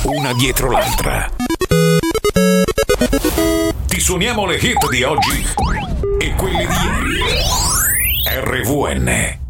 una dietro l'altra. Ti suoniamo le hit di oggi e quelli di ieri. RVN